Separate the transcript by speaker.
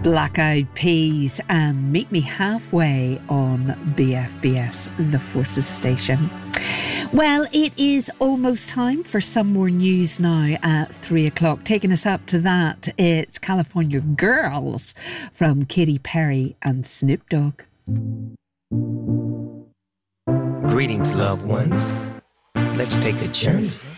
Speaker 1: Black Eyed Peas and Meet Me Halfway on BFBS, the Forces station. Well, it is almost time for some more news now at 3 o'clock. Taking us up to that, it's California Girls from Katy Perry and Snoop Dogg.
Speaker 2: Greetings, loved ones. Let's take a journey